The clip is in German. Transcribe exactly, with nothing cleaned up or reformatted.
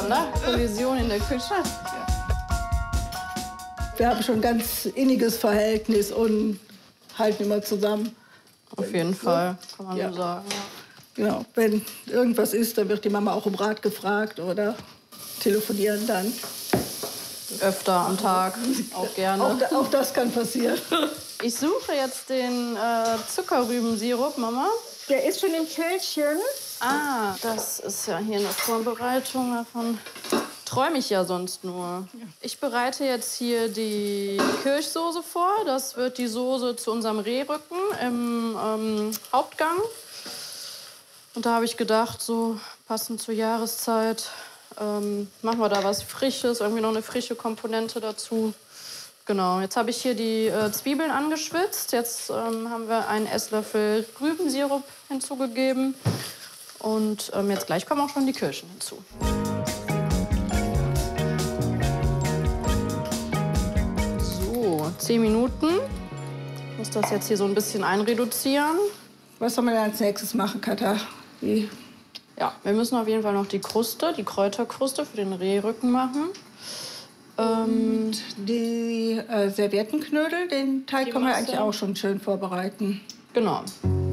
schon, ne? Kollision in der Küche. Wir haben schon ein ganz inniges Verhältnis und halten immer zusammen. Auf jeden Fall, kann man ja. so sagen. Ja. Genau, wenn irgendwas ist, dann wird die Mama auch um Rat gefragt oder telefonieren dann. Öfter am Tag, auch gerne. Auch, auch das kann passieren. Ich suche jetzt den äh, Zuckerrübensirup, Mama. Der ist schon im Kältchen. Ah, das ist ja hier eine Vorbereitung. Davon träume ich ja sonst nur. Ich bereite jetzt hier die Kirschsoße vor. Das wird die Soße zu unserem Rehrücken im ähm, Hauptgang. Und da habe ich gedacht, so passend zur Jahreszeit, ähm, machen wir da was Frisches, irgendwie noch eine frische Komponente dazu. Genau, jetzt habe ich hier die äh, Zwiebeln angeschwitzt. Jetzt ähm, haben wir einen Esslöffel Rübensirup hinzugegeben. Und ähm, jetzt gleich kommen auch schon die Kirschen hinzu. So, zehn Minuten. Ich muss das jetzt hier so ein bisschen einreduzieren. Was soll man als nächstes machen, Katha? Wie? Ja, wir müssen auf jeden Fall noch die Kruste, die Kräuterkruste für den Rehrücken machen. Ähm, Und die äh, Serviettenknödel, den Teig Die können wir Masse. eigentlich auch schon schön vorbereiten. genau.